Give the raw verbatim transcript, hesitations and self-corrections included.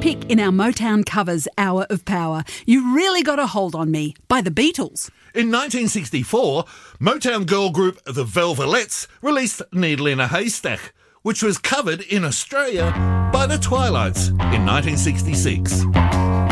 pick in our Motown Covers Hour of Power, You Really Got a Hold on Me by the Beatles. In nineteen sixty-four, Motown girl group The Velvelettes released Needle in a Haystack, which was covered in Australia by the Twilights in nineteen sixty-six.